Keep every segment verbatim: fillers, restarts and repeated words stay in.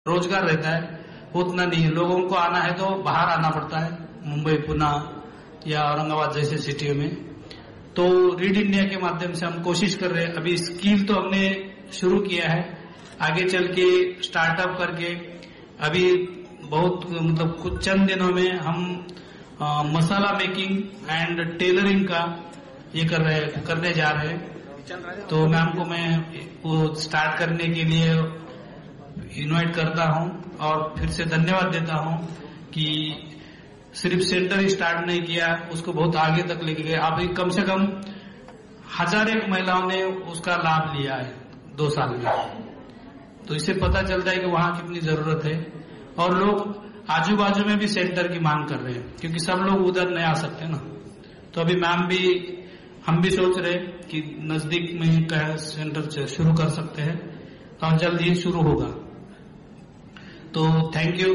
रोजगार रहता है उतना नहीं है। लोगों को आना है तो बाहर आना पड़ता है, मुंबई, पुणे या औरंगाबाद जैसे सिटियों में। तो रीड इंडिया के माध्यम से हम कोशिश कर रहे हैं। अभी स्किल तो हमने शुरू किया है, आगे चल के स्टार्टअप करके अभी बहुत मतलब कुछ चंद दिनों में हम आ, मसाला मेकिंग एंड टेलरिंग का ये कर रहे करने जा रहे हैं। तो मैम को मैं वो स्टार्ट करने के लिए इनवाइट करता हूं और फिर से धन्यवाद देता हूं कि सिर्फ सेंटर ही स्टार्ट नहीं किया, उसको बहुत आगे तक लेके गए। अभी कम से कम हजार एक महिलाओं ने उसका लाभ लिया है दो साल में। तो इससे पता चलता है कि वहां कितनी जरूरत है और लोग आजू बाजू में भी सेंटर की मांग कर रहे हैं, क्योंकि सब लोग उधर नहीं आ सकते ना। तो अभी मैम भी हम भी सोच रहे कि नजदीक में ही सेंटर शुरू कर सकते हैं और जल्द ही शुरू होगा। तो थैंक यू,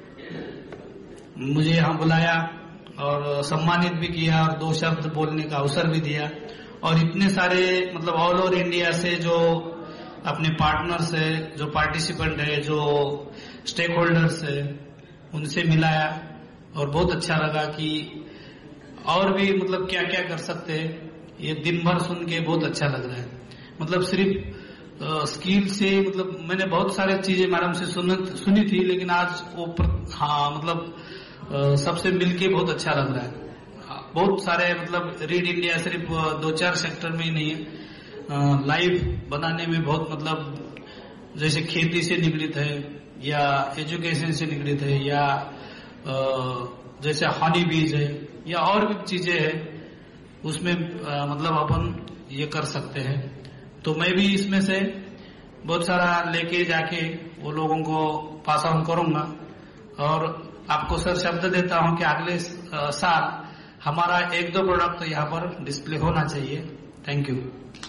मुझे यहाँ बुलाया और सम्मानित भी किया और दो शब्द बोलने का अवसर भी दिया। और इतने सारे मतलब ऑल ओवर इंडिया से जो अपने पार्टनर्स है, जो पार्टिसिपेंट है, जो स्टेक होल्डर्स है, उनसे मिलाया और बहुत अच्छा लगा कि और भी मतलब क्या क्या कर सकते हैं। ये दिन भर सुन के बहुत अच्छा लग रहा है। मतलब सिर्फ स्किल uh, से मतलब मैंने बहुत सारी चीजें मैडम से सुन, सुनी थी, लेकिन आज वो हाँ मतलब uh, सबसे मिलके बहुत अच्छा लग रहा है। बहुत सारे मतलब रीड इंडिया सिर्फ दो चार सेक्टर में ही नहीं है, लाइव uh, बनाने में बहुत मतलब जैसे खेती से निगडित है या एजुकेशन से निगडित है या uh, जैसे हनी बीज है या और भी चीजें है, उसमें uh, मतलब अपन ये कर सकते हैं। तो मैं भी इसमें से बहुत सारा लेके जाके वो लोगों को पास ऑन करूंगा और आपको सर शब्द देता हूं कि अगले साल हमारा एक दो प्रोडक्ट तो यहाँ पर डिस्प्ले होना चाहिए। Thank you.